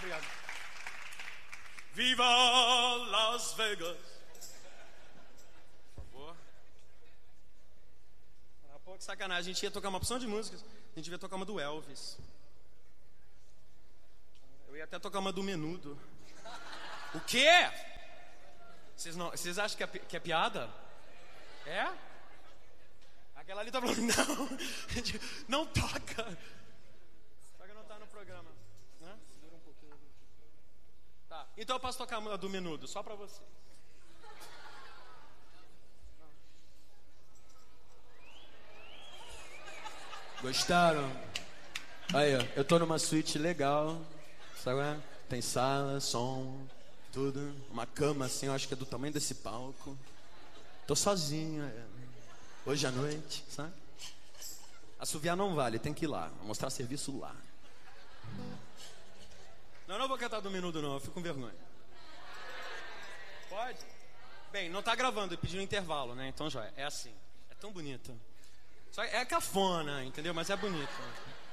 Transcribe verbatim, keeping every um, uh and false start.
obrigado. Viva Las Vegas. Por favor. Ah, pô, que sacanagem. A gente ia tocar uma opção de músicas. A gente ia tocar uma do Elvis. Eu ia até tocar uma do Menudo. O quê? Vocês, não, vocês acham que é, que é piada? É? Aquela ali tá falando, não, não toca. Só que não tá no programa, né? Segura um pouquinho. Tá, então eu posso tocar a do Menudo, só pra você. Gostaram? Aí, ó, eu tô numa suíte legal, sabe? Tem sala, som, tudo. Uma cama assim, eu acho que é do tamanho desse palco. Tô sozinho, é. Hoje à noite, sabe? Assoviar não vale, tem que ir lá, mostrar serviço lá. Não, não vou cantar do Menudo não, eu fico com vergonha. Pode? Bem, não tá gravando, eu pedi um intervalo, né? Então já é, é assim, é tão bonito. Só é cafona, entendeu? Mas é bonito.